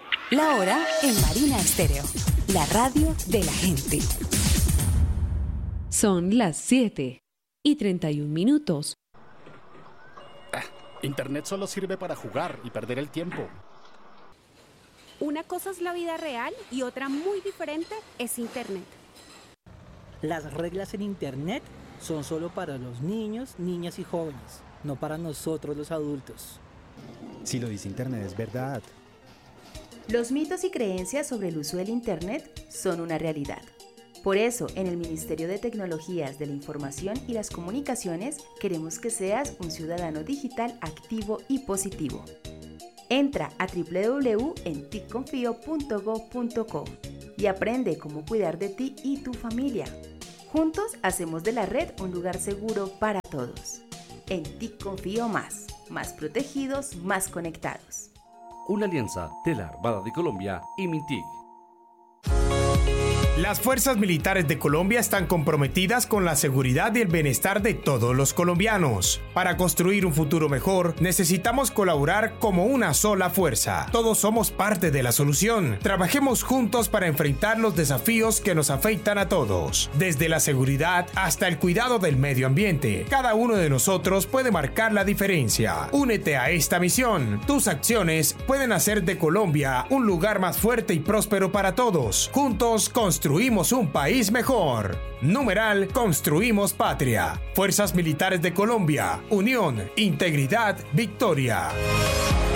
La hora en Marina Estéreo, la radio de la gente. Son las 7:31. Internet solo sirve para jugar y perder el tiempo. Una cosa es la vida real y otra muy diferente es Internet. Las reglas en Internet son solo para los niños, niñas y jóvenes, no para nosotros los adultos. Si lo dice Internet es verdad. Los mitos y creencias sobre el uso del Internet son una realidad. Por eso, en el Ministerio de Tecnologías de la Información y las Comunicaciones queremos que seas un ciudadano digital activo y positivo. Entra a www.enticconfio.gov.co y aprende cómo cuidar de ti y tu familia. Juntos hacemos de la red un lugar seguro para todos. En TIC Confío más protegidos, más conectados. Una alianza de la Armada de Colombia y Mintic. Las fuerzas militares de Colombia están comprometidas con la seguridad y el bienestar de todos los colombianos. Para construir un futuro mejor, necesitamos colaborar como una sola fuerza. Todos somos parte de la solución. Trabajemos juntos para enfrentar los desafíos que nos afectan a todos. Desde la seguridad hasta el cuidado del medio ambiente, cada uno de nosotros puede marcar la diferencia. Únete a esta misión. Tus acciones pueden hacer de Colombia un lugar más fuerte y próspero para todos. Juntos construimos un país mejor. Numeral Construimos Patria. Fuerzas Militares de Colombia. Unión, integridad, victoria.